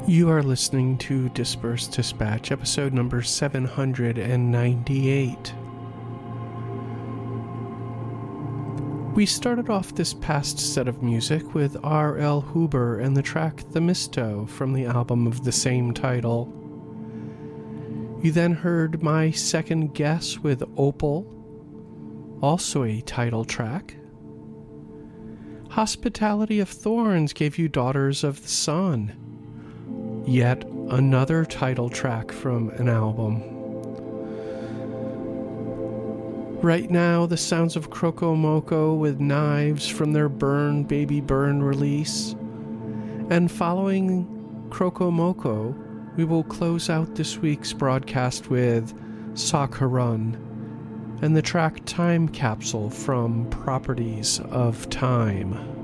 You are listening to Dispersed Dispatch, episode number 798. We started off this past set of music with R.L. Huber and the track Themisto from the album of the same title. You then heard My Second Guess with Opal, also a title track. Hospitality of Thorns gave you Daughters of the Sun, yet another title track from an album. Right now, the sounds of Croco Moco with Knives from their Burn Baby Burn release. And following Croco Moco, we will close out this week's broadcast with Sakharun and the track Time Capsule from Properties of Time.